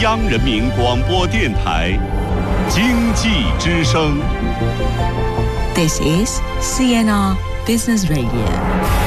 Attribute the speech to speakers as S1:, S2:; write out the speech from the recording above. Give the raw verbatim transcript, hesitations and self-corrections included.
S1: 央人民广播电台经济之声。
S2: This is C N R Business Radio.